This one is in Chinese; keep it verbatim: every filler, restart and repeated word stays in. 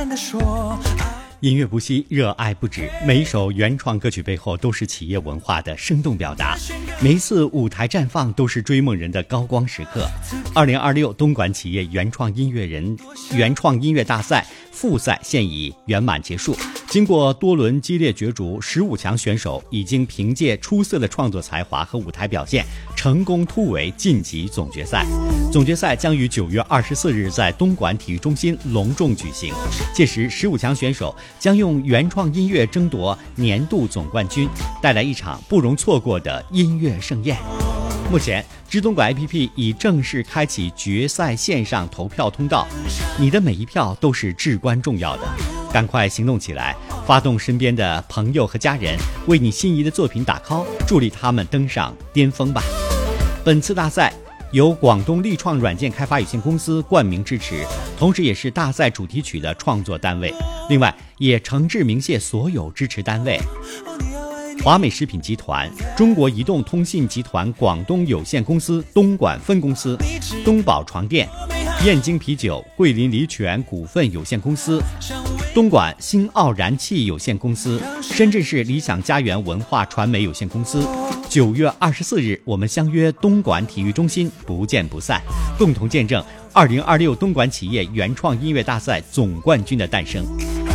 音乐不息，热爱不止。每一首原创歌曲背后都是企业文化的生动表达，每一次舞台绽放都是追梦人的高光时刻。二零二六东莞企业原创音乐人原创音乐大赛复赛现已圆满结束。经过多轮激烈角逐，十五强选手已经凭借出色的创作才华和舞台表现，成功突围晋级总决赛。总决赛将于九月二十四日在东莞体育中心隆重举行，届时十五强选手将用原创音乐争夺年度总冠军，带来一场不容错过的音乐盛宴。目前知东莞 A P P 已正式开启决赛线上投票通道，你的每一票都是至关重要的，赶快行动起来，发动身边的朋友和家人，为你心仪的作品打 call， 助力他们登上巅峰吧。本次大赛由广东力创软件开发有限公司冠名支持，同时也是大赛主题曲的创作单位，另外也诚挚鸣谢所有支持单位：华美食品集团、中国移动通信集团广东有限公司东莞分公司、东宝床垫、燕京啤酒、桂林梨泉股份有限公司、东莞新奥燃气有限公司、深圳市理想家园文化传媒有限公司。九月二十四日，我们相约东莞体育中心，不见不散，共同见证二零二六东莞企业原创音乐大赛总冠军的诞生。